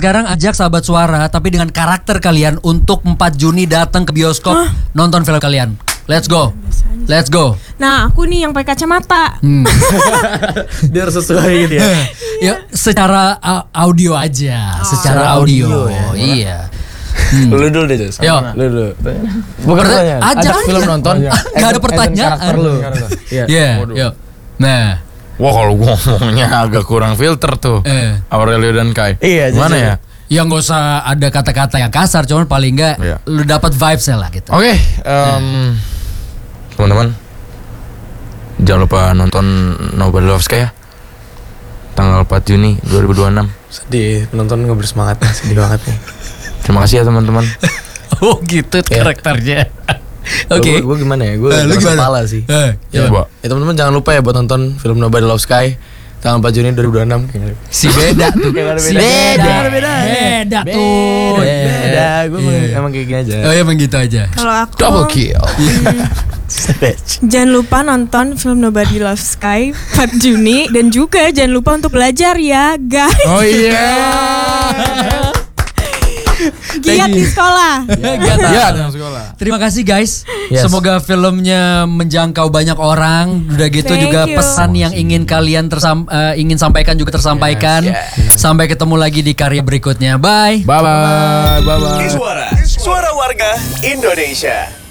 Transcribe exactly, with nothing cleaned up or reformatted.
sekarang ajak sahabat suara tapi dengan karakter kalian untuk empat Juni datang ke bioskop huh? nonton film kalian. Let's go. Let's go. Nah, aku nih yang pakai kacamata. Hmm. Biar sesuai gitu ya. Ya, secara uh, audio aja, oh. secara audio. audio ya. Iya. Hmm. Lu dulu deh, Jess. Yo. Lu dulu. Bukan pertanyaan. Ajak film nonton. Enggak ada pertanyaan. Lu. Iya. Yeah. Yo. Nah. Wah, kalau gua ngomongnya agak kurang filter tuh. Eh. Aurelio dan Kai. Iya, mana ya? Ya nggak usah ada kata-kata yang kasar, cuman paling nggak iya. lu dapat vibes lah gitu. Oke, okay, um, nah. teman-teman, jangan lupa nonton Nobody Loves Sky ya. Tanggal empat Juni dua ribu dua puluh enam. Sedih, penonton nggak bersemangat, sedih banget nih. Terima kasih ya teman-teman. Oh gitu karakternya. Oke. Okay. Gue gimana ya? Gue uh, kepala sih. Uh, ya, ya teman-teman jangan lupa ya buat nonton film Nobody Loves Sky tanggal empat Juni dua ribu dua puluh enam. Si beda tuh. Si beda. Beda. Beda tuh. Beda. Gue emang kayak gini aja. Oh ya emang gitu aja. Kalau aku double kill. Jangan lupa nonton film Nobody Loves Sky empat Juni dan juga jangan lupa untuk belajar ya, guys. Oh iya. Giat di sekolah. Giat di sekolah. Terima kasih guys. Yes. Semoga filmnya menjangkau banyak orang. Udah gitu Thank juga you. Pesan yang ingin kalian tersam, uh, ingin sampaikan juga tersampaikan. Yes. Yes. Sampai ketemu lagi di karya berikutnya. Bye. Bye bye. Bye bye. Suara, suara warga Indonesia.